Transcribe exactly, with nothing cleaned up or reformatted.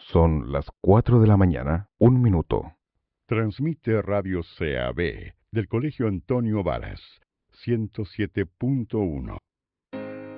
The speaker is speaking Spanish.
Son las cuatro de la mañana, un minuto. Transmite Radio C A B del Colegio Antonio Varas, ciento siete punto uno.